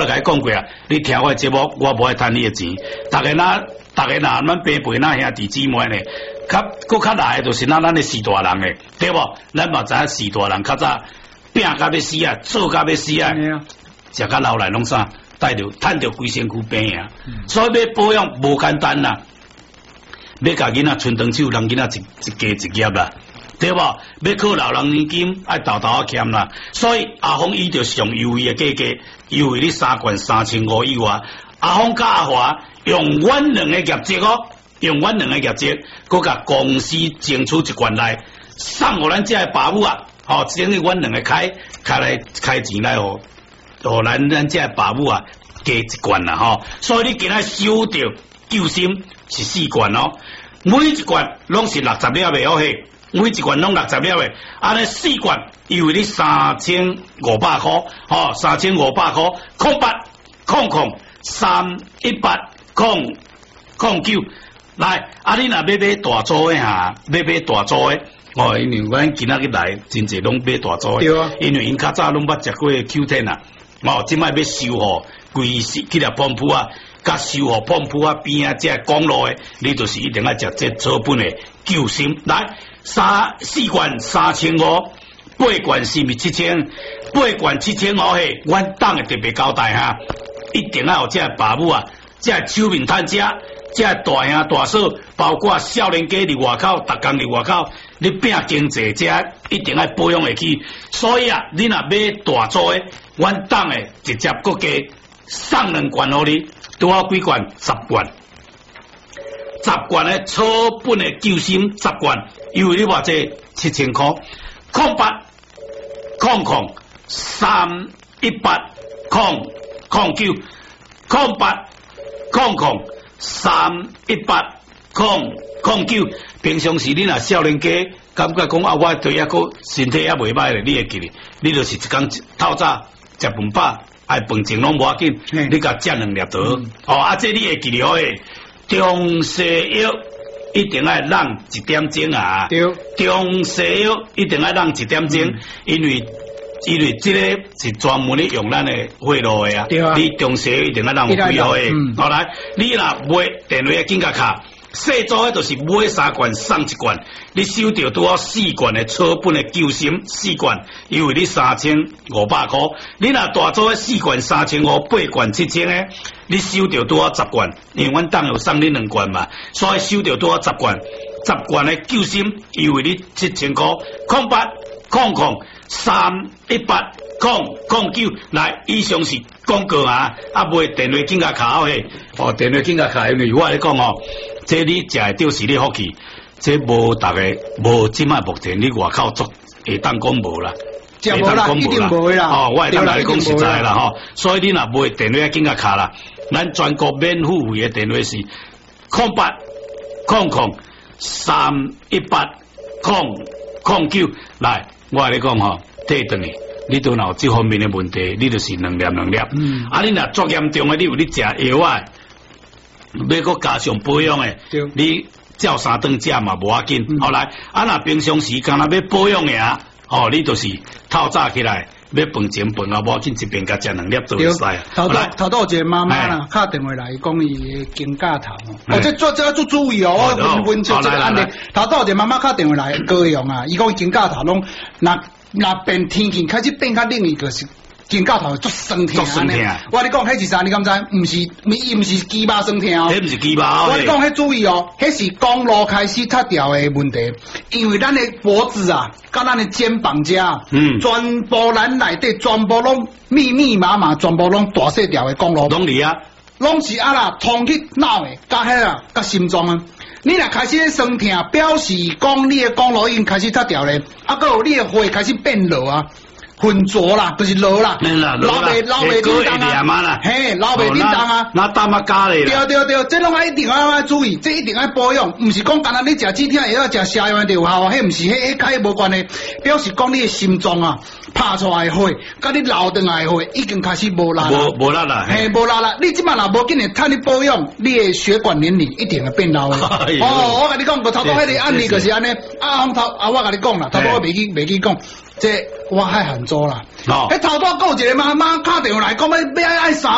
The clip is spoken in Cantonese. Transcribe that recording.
甲你讲过啊，你听我节目，我无爱趁你的钱。大家若咱爸辈那兄弟姊妹呢，搁较来就是咱的四大人诶，对无？咱嘛知影四大人较早拼甲要死啊，做甲要死啊，食甲老来拢啥，趁着规身躯病啊。所以要保养无简单啦，要甲囡仔春长手，人囡仔一家一业啦。对无？要靠老人年金，爱豆豆欠啦。所以阿峰伊就上优惠的价格，优惠你3罐3500以外。阿峰甲阿华用阮两个业绩哦，用阮两个业绩，佮甲公司争取一罐来送互咱遮的爸母啊！吼，整个阮两个开钱来吼，咱遮的爸母啊加一罐啦吼。所以你今仔收到救心是4罐哦，每一罐拢是60粒的哦嘿。每一罐拢60粒诶，安尼4罐优惠你3500块，吼，3500块，0800318009，来，你若要买大组诶哈，要买大组诶，哦，因为阮今仔日来真侪拢买大组诶， 对啊， 因为因较早拢捌食过 Q10 啊，哦，即摆要收吼，规去粒pom铺啊。甲收互pom铺啊边啊，即公路诶，你就是一定要食这草本诶救心。来，4罐3500，8罐是毋是7000？8罐7500嘿，阮党诶特别交代哈，一定要有这爸母啊，这手面摊家，这大兄大嫂，包括少年家伫外口，逐工伫外口，你拼经济，这一定要保养会起。所以啊，你若买大组诶，阮党诶直接搁加送2罐互你。多少几罐？10罐，10罐的草本的救心10罐，优惠你偌济7000块，0800318009，0800318009。平常时你若少年家，感觉讲啊，我对抑个身体也袂歹咧，你会记哩？你就是一工透早食饭饱。爱饭前拢无要紧，你甲食2粒倒，哦，这你会记了诶。中西药一定要让1点钟啊， 对， 中西药一定要让1点钟，因为这个是专门咧用咱诶货路诶啊，你中西药一定要让有几号诶，好来，你若买电话紧甲卡。细组诶，就是买3罐送1罐，你收到拄好4罐诶草本诶救心4罐，优惠你3500块。你若大组诶4罐3500，8罐7000诶，你收到拄好10罐，因为阮党有送你2罐嘛，所以收到拄好10罐，10罐诶救心优惠你7000块，0800318009，来，以上是广告啊，买电话紧甲卡嘿，哦，电话紧甲卡，因为我来讲哦。这你食的就是你福气，这无大个无即卖目前你外口做会当讲无啦， 会当讲无啦， 哦，我会当甲你讲实在啦吼，所以你若买电话紧甲卡啦，咱全国免付费的电话是0800318009，来，我跟你讲吼，退转去，你都若有这方面的问题，你就是2粒，啊，你若足严重的，你有你食药啊。要搁加上保养诶，你照3顿食嘛无要紧。后来若平常时干那要保养诶啊，哦，你就是透早起来要饭前饭后无要紧，一边甲食2粒都会使。 头有一个妈妈啦，打电话来讲伊经假头，哦，这要做注意哦，温这个案例。头有一个妈妈打电话来高雄啊，伊讲经假头拢若变天气开始变较冷，伊就是。经假头足酸痛，我你讲迄是啥？你敢知？伊毋是鸡巴酸痛哦， 迄毋是鸡巴哦。 我讲迄注意哦，迄是公路开始塌掉的问题，因为咱的脖子啊，甲咱的肩膀遮，全部咱内底全部拢密麻，全部拢大细条的公路， 拢是啊， 拢是啊啦，通去脑的，甲迄啊，甲心脏啊。你若开始酸痛，表示讲你的公路已经开始塌掉咧，啊，搁有你的血开始变弱啊。浑浊啦，就是落啦，老袂叮当啊，嘿，老袂叮当啊， 那淡啊加咧啦，对，这拢一定要注意，这一定要保养，毋是讲干那你食止痛药要食瀉药就有效，迄毋是，迄甲迄无关系，表示讲你的心脏啊拍出来的血，甲你流转来的血已经开始无力啦， 无力啦， 嘿，无力啦，你即摆若无紧的趁你保养，你的血管年龄一定会变老的。哦，我甲你讲，头拄迄个案例就是安尼，我甲你讲啦，头拄我袂记讲。这我还很多啦，迄头拄有一个妈妈打电话来讲要爱3